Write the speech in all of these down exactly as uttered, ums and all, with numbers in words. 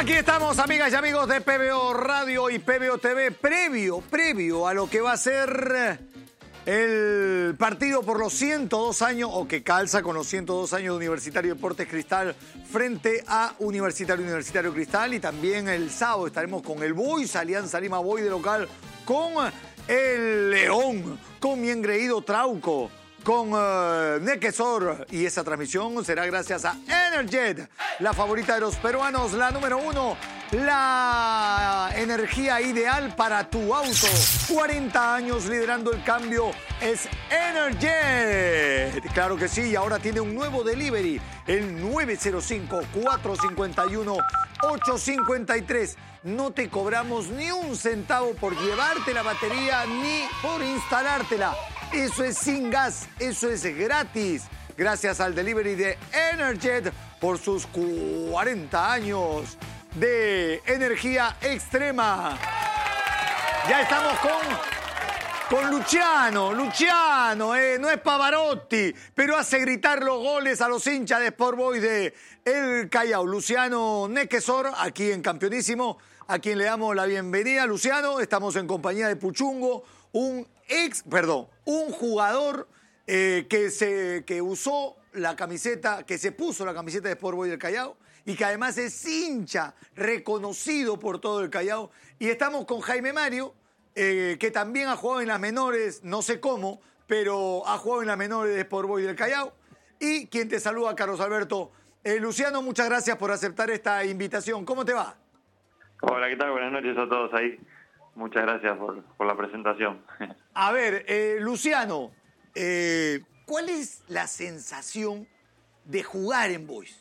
Aquí estamos, amigas y amigos de P B O Radio y P B O T V, previo, previo a lo que va a ser el partido por los ciento dos años, o que calza con los ciento dos años de Universitario Deportes Cristal frente a Universitario Universitario Cristal. Y también el sábado estaremos con el Boys, Alianza Lima Boys de local, con el León, con mi engreído Trauco, con uh, Nequesor, y esa transmisión será gracias a Energet, la favorita de los peruanos, la número uno, la energía ideal para tu auto. cuarenta años liderando el cambio es Energet. Claro que sí, y ahora tiene un nuevo delivery, el nueve cero cinco, cuatro cinco uno, ocho cinco tres. No te cobramos ni un centavo por llevarte la batería ni por instalártela. Eso es sin gas, eso es gratis. Gracias al delivery de Energet por sus cuarenta años de energía extrema. Ya estamos con, con Luciano. Luciano, eh, no es Pavarotti, pero hace gritar los goles a los hinchas de Sport Boys de El Callao. Luciano Nequesor, aquí en Campeonísimo, a quien le damos la bienvenida. Luciano, estamos en compañía de Puchungo, un ex, perdón, un jugador eh, que, se, que usó la camiseta, que se puso la camiseta de Sport Boys del Callao y que además es hincha reconocido por todo el Callao. Y estamos con Jaime Mario, eh, que también ha jugado en las menores, no sé cómo, pero ha jugado en las menores de Sport Boys del Callao. Y quien te saluda, Carlos Alberto. Eh, Luciano, muchas gracias por aceptar esta invitación. ¿Cómo te va? Hola, ¿qué tal? Buenas noches a todos ahí. Muchas gracias por, por la presentación. A ver, eh, Luciano, eh, ¿cuál es la sensación de jugar en Boys?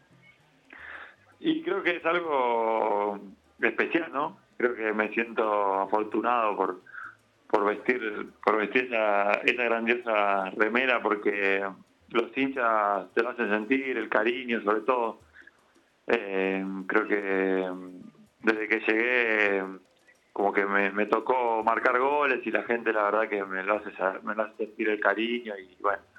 Y creo que es algo especial, ¿no? Creo que me siento afortunado por por vestir por vestir esa, esa grandiosa remera, porque los hinchas te lo hacen sentir, el cariño sobre todo. Eh, creo que desde que llegué como que me, me tocó marcar goles y la gente la verdad que me lo hace me lo hace sentir el cariño y bueno,